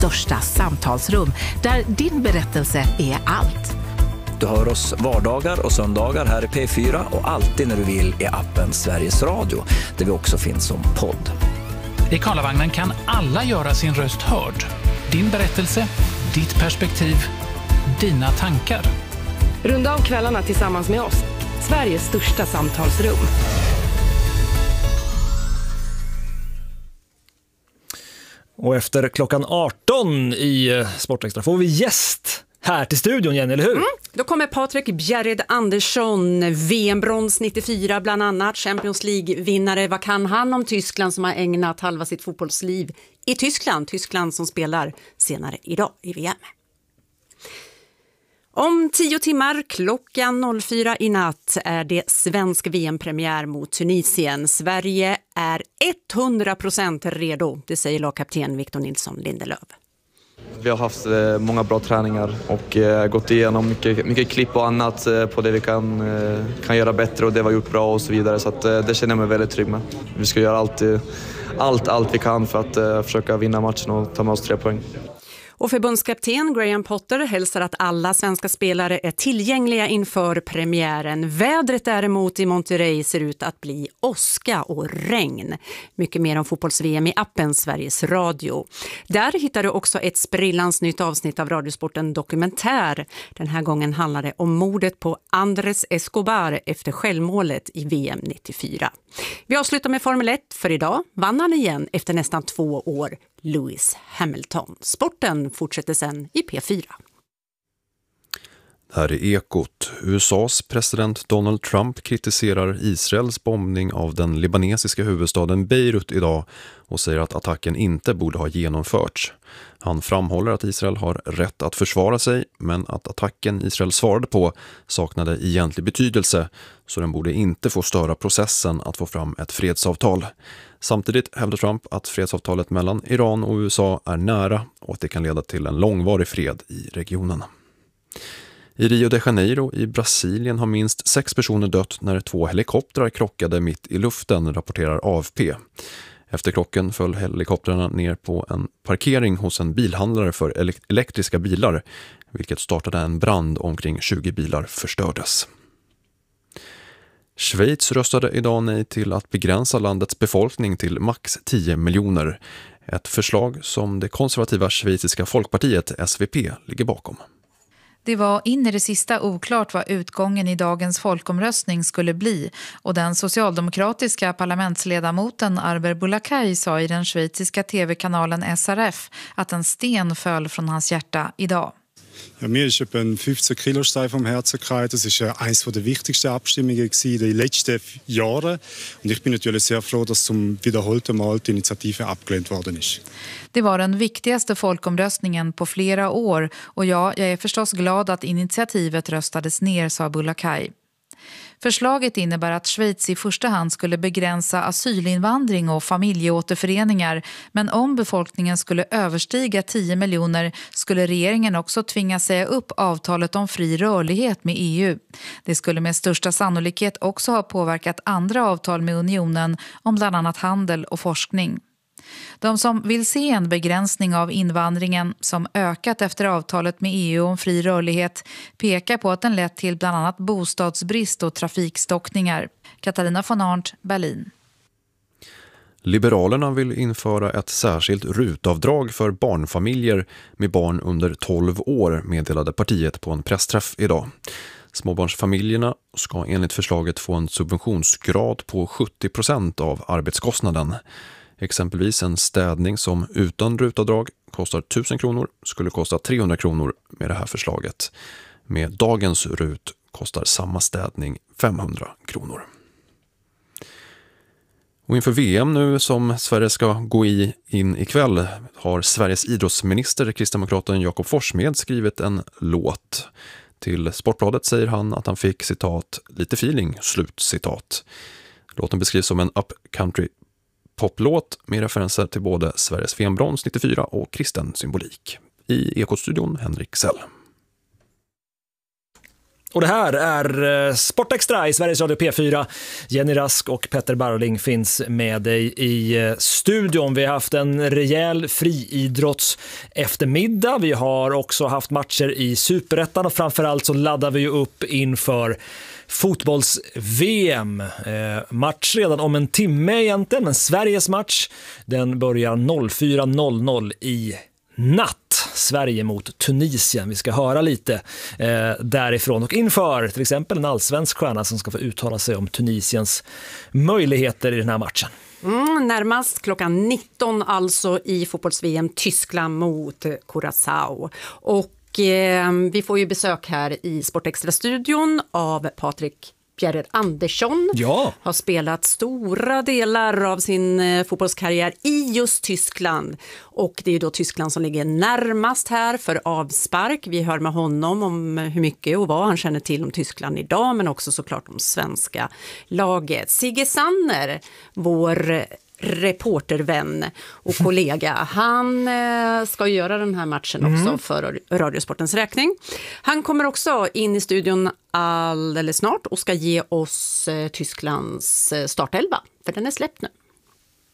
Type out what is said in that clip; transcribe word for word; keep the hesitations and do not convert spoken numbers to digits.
största samtalsrum där din berättelse är allt. Du hör oss vardagar och söndagar här i P fyra och alltid när du vill i appen Sveriges Radio, där vi också finns som podd. I Karlavagnen kan alla göra sin röst hörd. Din berättelse, ditt perspektiv, dina tankar. Runda av kvällarna tillsammans med oss. Sveriges största samtalsrum. Och efter klockan arton i Sportextra får vi gäst här till studion igen, eller hur? Mm, då kommer Patrik Bjerred Andersson, V M-brons nittiofyra bland annat, Champions League-vinnare. Vad kan han om Tyskland som har ägnat halva sitt fotbollsliv i Tyskland? Tyskland som spelar senare idag i V M. Om tio timmar klockan fyra i natt är det svensk V M-premiär mot Tunisien. Sverige är hundra procent redo, det säger lagkapten Victor Nilsson Lindelöf. Vi har haft många bra träningar och gått igenom mycket, mycket klipp och annat på det vi kan, kan göra bättre och det vi har gjort bra och så vidare. Så att det känner jag mig väldigt trygg med. Vi ska göra allt, allt, allt vi kan för att försöka vinna matchen och ta med oss tre poäng. Och förbundskapten Graham Potter hälsar att alla svenska spelare är tillgängliga inför premiären. Vädret däremot i Monterrey ser ut att bli åska och regn. Mycket mer om fotbolls-V M i appen Sveriges Radio. Där hittar du också ett sprillans nytt avsnitt av Radiosporten Dokumentär. Den här gången handlar det om mordet på Andres Escobar efter självmålet i V M nittiofyra. Vi avslutar med Formel ett för idag. Vann han igen efter nästan två år. Lewis Hamilton. Sporten fortsätter sen i P fyra. Här är Ekot. U S A:s president Donald Trump kritiserar Israels bombning av den libanesiska huvudstaden Beirut idag och säger att attacken inte borde ha genomförts. Han framhåller att Israel har rätt att försvara sig, men att attacken Israel svarade på saknade egentlig betydelse, så den borde inte få störa processen att få fram ett fredsavtal. Samtidigt hävdar Trump att fredsavtalet mellan Iran och U S A är nära och att det kan leda till en långvarig fred i regionen. I Rio de Janeiro i Brasilien har minst sex personer dött när två helikoptrar krockade mitt i luften, rapporterar A F P. Efter krocken föll helikoptrarna ner på en parkering hos en bilhandlare för elektriska bilar, vilket startade en brand. Omkring tjugo bilar förstördes. Schweiz röstade idag nej till att begränsa landets befolkning till max tio miljoner. Ett förslag som det konservativa schweiziska folkpartiet S V P ligger bakom. Det var in i det sista oklart vad utgången i dagens folkomröstning skulle bli, och den socialdemokratiska parlamentsledamoten Arber Boulakay sa i den schweiziska tv-kanalen S R F att en sten föll från hans hjärta idag. Ja, mir ist etwa ein fünfzehn Kilo Stein vom Herzen gefallen. Das ist eines der wichtigsten Abstimmungen in den letzten Jahren. Und ich bin natürlich sehr froh, dass zum wiederholten Mal die Initiative abgelehnt worden ist. Det var den viktigaste folkomröstningen på flera år, och ja, jag är förstås glad att initiativet röstades ner, sa Boulakay. Förslaget innebär att Schweiz i första hand skulle begränsa asylinvandring och familjeåterföreningar, men om befolkningen skulle överstiga tio miljoner skulle regeringen också tvinga säga upp avtalet om fri rörlighet med E U. Det skulle med största sannolikhet också ha påverkat andra avtal med unionen om bland annat handel och forskning. De som vill se en begränsning av invandringen som ökat efter avtalet med E U om fri rörlighet pekar på att den lett till bland annat bostadsbrist och trafikstockningar. Katarina von Arndt, Berlin. Liberalerna vill införa ett särskilt rutavdrag för barnfamiljer med barn under tolv år, meddelade partiet på en pressträff idag. Småbarnsfamiljerna ska enligt förslaget få en subventionsgrad på sjuttio procent av arbetskostnaden. Exempelvis en städning som utan rutavdrag kostar tusen kronor skulle kosta trehundra kronor med det här förslaget. Med dagens rut kostar samma städning femhundra kronor. Och inför V M nu som Sverige ska gå i in ikväll har Sveriges idrottsminister, kristdemokraten Jakob Forssmed, skrivit en låt. Till Sportbladet säger han att han fick, citat, lite feeling, slut citat. Låten beskrivs som en upcountry poplåt med referenser till både Sveriges V M-brons nittiofyra och kristen symbolik. I Ekot-studion Henrik Sell. Och det här är Sportextra i Sveriges Radio P fyra. Jenny Rask och Petter Barling finns med dig i studion. Vi har haft en rejäl friidrotts eftermiddag. Vi har också haft matcher i Superettan och framförallt så laddar vi ju upp inför fotbolls-V M. Eh, match redan om en timme egentligen, men Sveriges match den börjar fyra noll noll i natt. Sverige mot Tunisien. Vi ska höra lite eh, därifrån och inför till exempel en allsvensk stjärna som ska få uttala sig om Tunisiens möjligheter i den här matchen. Mm, närmast klockan nitton alltså i fotbolls-V M Tyskland mot Curaçao. Och eh, vi får ju besök här i Sportextra-studion av Patrik Bjerre Andersson. Ja. Har spelat stora delar av sin eh, fotbollskarriär i just Tyskland. Och det är ju då Tyskland som ligger närmast här för avspark. Vi hör med honom om hur mycket och vad han känner till om Tyskland idag, men också såklart om svenska laget. Sigge Sanner, vår reportervän och kollega. Han eh, ska göra den här matchen också mm. för Radiosportens räkning. Han kommer också in i studion alldeles snart och ska ge oss eh, Tysklands startelva, för den är släppt nu.